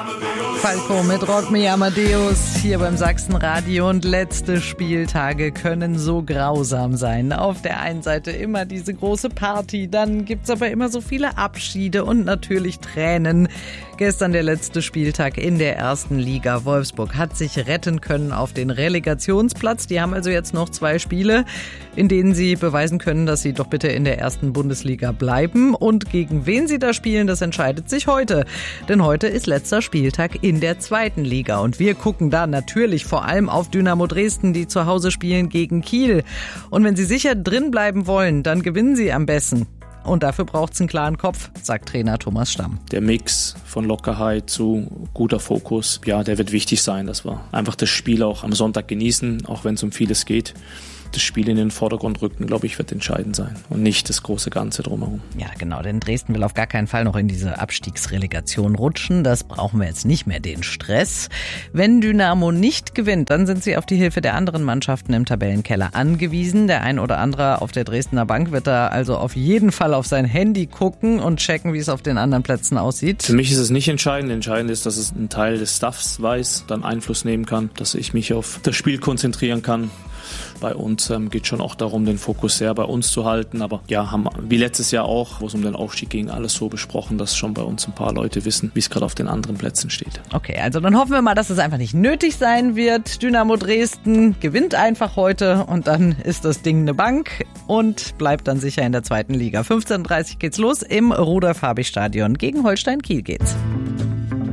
Falco mit Rock Me Amadeus hier beim Sachsenradio, und letzte Spieltage können so grausam sein. Auf der einen Seite immer diese große Party, dann gibt's aber immer so viele Abschiede und natürlich Tränen. Gestern der letzte Spieltag in der ersten Liga. Wolfsburg hat sich retten können auf den Relegationsplatz. Die haben also jetzt noch 2 Spiele, in denen sie beweisen können, dass sie doch bitte in der ersten Bundesliga bleiben. Und gegen wen sie da spielen, das entscheidet sich heute. Denn heute ist letzter Spieltag in der zweiten Liga. Und wir gucken da natürlich vor allem auf Dynamo Dresden, die zu Hause spielen gegen Kiel. Und wenn sie sicher drin bleiben wollen, dann gewinnen sie am besten. Und dafür braucht es einen klaren Kopf, sagt Trainer Thomas Stamm. Der Mix von Lockerheit zu guter Fokus, ja, der wird wichtig sein, dass wir einfach das Spiel auch am Sonntag genießen, auch wenn es um vieles geht. Das Spiel in den Vordergrund rücken, glaube ich, wird entscheidend sein und nicht das große Ganze drumherum. Ja, genau, denn Dresden will auf gar keinen Fall noch in diese Abstiegsrelegation rutschen. Das brauchen wir jetzt nicht mehr, den Stress. Wenn Dynamo nicht gewinnt, dann sind sie auf die Hilfe der anderen Mannschaften im Tabellenkeller angewiesen. Der ein oder andere auf der Dresdner Bank wird da also auf jeden Fall auf sein Handy gucken und checken, wie es auf den anderen Plätzen aussieht. Für mich ist es nicht entscheidend. Entscheidend ist, dass es ein Teil des Staffs weiß, dann Einfluss nehmen kann, dass ich mich auf das Spiel konzentrieren kann. Bei uns geht schon auch darum, den Fokus sehr bei uns zu halten. Aber ja, haben wie letztes Jahr auch, wo es um den Aufstieg ging, alles so besprochen, dass schon bei uns ein paar Leute wissen, wie es gerade auf den anderen Plätzen steht. Okay, also dann hoffen wir mal, dass es einfach nicht nötig sein wird. Dynamo Dresden gewinnt einfach heute und dann ist das Ding eine Bank und bleibt dann sicher in der zweiten Liga. 15:30 geht's los im Rudolf-Habich-Stadion. Gegen Holstein Kiel geht's.